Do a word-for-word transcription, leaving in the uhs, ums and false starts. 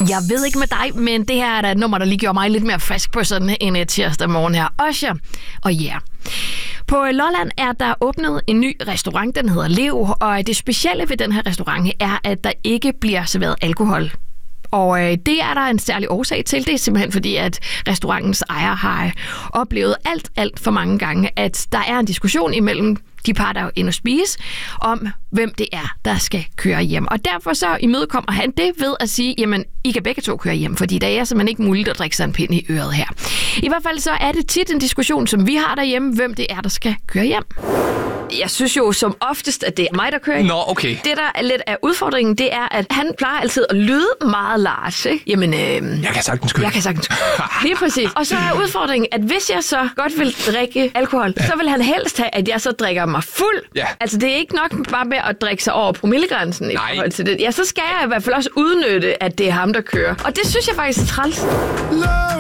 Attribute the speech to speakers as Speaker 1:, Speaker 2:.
Speaker 1: Jeg ved ikke med dig, men det her er da et nummer, der lige gjorde mig lidt mere frisk på sådan en tirsdag morgen her. Osher og ja. Yeah. På Lolland er der åbnet en ny restaurant, den hedder Lev, og det specielle ved den her restaurant er, at der ikke bliver serveret alkohol. Og øh, det er der en særlig årsag til. Det er simpelthen fordi, at restaurantens ejer har oplevet alt, alt for mange gange, at der er en diskussion imellem de par, der er inde og spise, om hvem det er, der skal køre hjem. Og derfor så imødekommer han det ved at sige, jamen, I kan begge to køre hjem, fordi der er simpelthen ikke muligt at drikke sig en pind i øret her. I hvert fald så er det tit en diskussion, som vi har derhjemme, hvem det er, der skal køre hjem. Jeg synes jo som oftest, at det er mig, der kører hjem.
Speaker 2: Nå, okay.
Speaker 1: Det, der er lidt af udfordringen, det er, at han plejer altid at lyde meget large, ikke? Jamen, øh,
Speaker 2: jeg kan sagtens køre.
Speaker 1: Jeg kan sagtens køre. Lige præcis. Og så er udfordringen, at hvis jeg så godt vil drikke alkohol, ja. så vil han helst have, at jeg så drikker mig fuld.
Speaker 2: Ja.
Speaker 1: Altså, det er ikke nok bare med at drikke sig over promillegrænsen i forhold til det. Ja, så skal jeg i hvert fald også udnytte, at det er ham, der kører. Og det synes jeg faktisk er træls.